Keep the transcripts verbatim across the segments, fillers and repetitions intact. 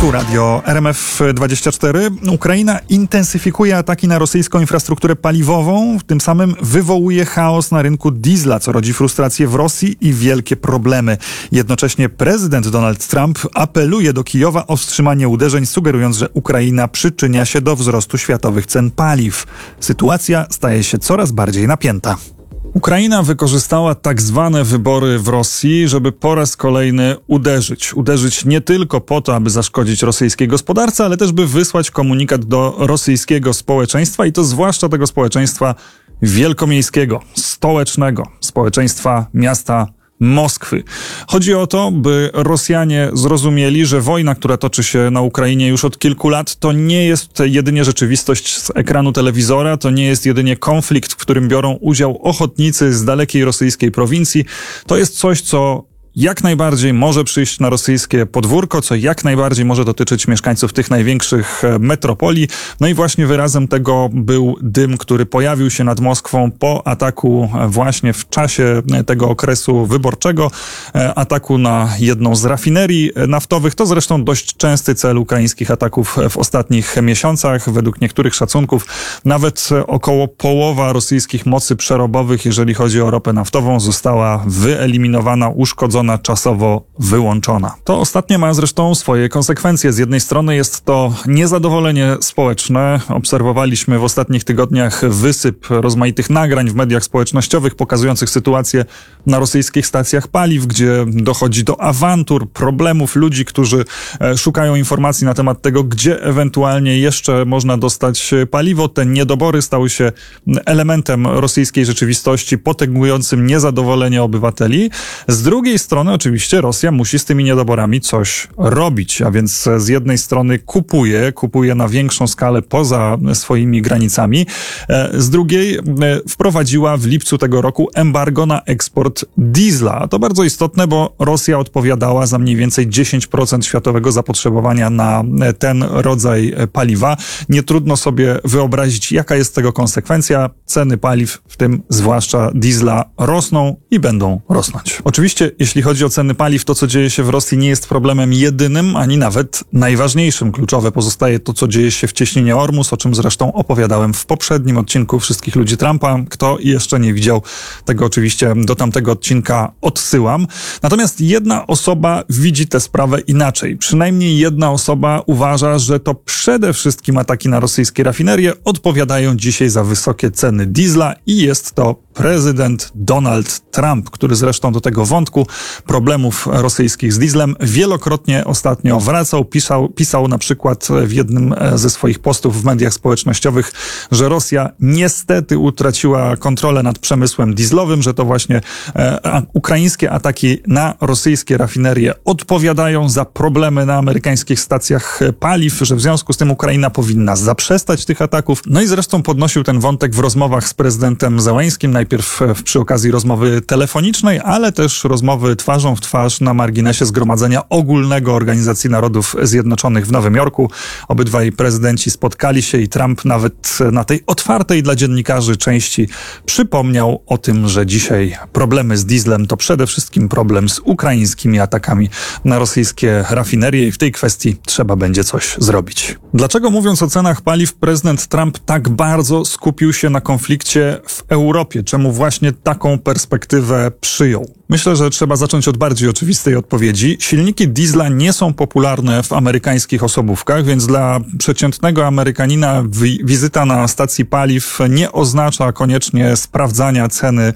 Tu Radio R M F dwadzieścia cztery. Ukraina intensyfikuje ataki na rosyjską infrastrukturę paliwową, tym samym wywołuje chaos na rynku diesla, co rodzi frustrację w Rosji i wielkie problemy. Jednocześnie prezydent Donald Trump apeluje do Kijowa o wstrzymanie uderzeń, sugerując, że Ukraina przyczynia się do wzrostu światowych cen paliw. Sytuacja staje się coraz bardziej napięta. Ukraina wykorzystała tak zwane wybory w Rosji, żeby po raz kolejny uderzyć. Uderzyć nie tylko po to, aby zaszkodzić rosyjskiej gospodarce, ale też by wysłać komunikat do rosyjskiego społeczeństwa i to zwłaszcza tego społeczeństwa wielkomiejskiego, stołecznego, społeczeństwa miasta Moskwy. Chodzi o to, by Rosjanie zrozumieli, że wojna, która toczy się na Ukrainie już od kilku lat, to nie jest jedynie rzeczywistość z ekranu telewizora, to nie jest jedynie konflikt, w którym biorą udział ochotnicy z dalekiej rosyjskiej prowincji. To jest coś, co jak najbardziej może przyjść na rosyjskie podwórko, co jak najbardziej może dotyczyć mieszkańców tych największych metropolii. No i właśnie wyrazem tego był dym, który pojawił się nad Moskwą po ataku właśnie w czasie tego okresu wyborczego, ataku na jedną z rafinerii naftowych. To zresztą dość częsty cel ukraińskich ataków w ostatnich miesiącach. Według niektórych szacunków nawet około połowa rosyjskich mocy przerobowych, jeżeli chodzi o ropę naftową, została wyeliminowana, uszkodzona, czasowo wyłączona. To ostatnie ma zresztą swoje konsekwencje. Z jednej strony jest to niezadowolenie społeczne. Obserwowaliśmy w ostatnich tygodniach wysyp rozmaitych nagrań w mediach społecznościowych pokazujących sytuację na rosyjskich stacjach paliw, gdzie dochodzi do awantur, problemów ludzi, którzy szukają informacji na temat tego, gdzie ewentualnie jeszcze można dostać paliwo. Te niedobory stały się elementem rosyjskiej rzeczywistości, potęgującym niezadowolenie obywateli. Z drugiej strony strony oczywiście Rosja musi z tymi niedoborami coś robić, a więc z jednej strony kupuje, kupuje na większą skalę poza swoimi granicami, z drugiej wprowadziła w lipcu tego roku embargo na eksport diesla. To bardzo istotne, bo Rosja odpowiadała za mniej więcej dziesięć procent światowego zapotrzebowania na ten rodzaj paliwa. Nie trudno sobie wyobrazić, jaka jest tego konsekwencja. Ceny paliw, w tym zwłaszcza diesla, rosną i będą rosnąć. Oczywiście, jeśli chodzi o ceny paliw, to co dzieje się w Rosji nie jest problemem jedynym, ani nawet najważniejszym. Kluczowe pozostaje to, co dzieje się w cieśninie Ormus, o czym zresztą opowiadałem w poprzednim odcinku Wszystkich Ludzi Trumpa. Kto jeszcze nie widział tego, oczywiście do tamtego odcinka odsyłam. Natomiast jedna osoba widzi tę sprawę inaczej. Przynajmniej jedna osoba uważa, że to przede wszystkim ataki na rosyjskie rafinerie odpowiadają dzisiaj za wysokie ceny diesla i jest to prezydent Donald Trump, który zresztą do tego wątku problemów rosyjskich z dieslem wielokrotnie ostatnio wracał. Pisał, pisał na przykład w jednym ze swoich postów w mediach społecznościowych, że Rosja niestety utraciła kontrolę nad przemysłem dieslowym, że to właśnie e, ukraińskie ataki na rosyjskie rafinerie odpowiadają za problemy na amerykańskich stacjach paliw, że w związku z tym Ukraina powinna zaprzestać tych ataków. No i zresztą podnosił ten wątek w rozmowach z prezydentem Zełeńskim, najpierw przy okazji rozmowy telefonicznej, ale też rozmowy twarzą w twarz na marginesie Zgromadzenia Ogólnego Organizacji Narodów Zjednoczonych w Nowym Jorku. Obydwaj prezydenci spotkali się i Trump nawet na tej otwartej dla dziennikarzy części przypomniał o tym, że dzisiaj problemy z dieslem to przede wszystkim problem z ukraińskimi atakami na rosyjskie rafinerie i w tej kwestii trzeba będzie coś zrobić. Dlaczego, mówiąc o cenach paliw, prezydent Trump tak bardzo skupił się na konflikcie w Europie? Czemu właśnie taką perspektywę przyjął? Myślę, że trzeba zacząć od bardziej oczywistej odpowiedzi. Silniki diesla nie są popularne w amerykańskich osobówkach, więc dla przeciętnego Amerykanina wi- wizyta na stacji paliw nie oznacza koniecznie sprawdzania ceny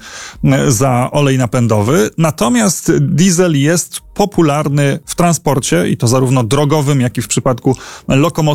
za olej napędowy. Natomiast diesel jest popularny w transporcie i to zarówno drogowym, jak i w przypadku lokomotyw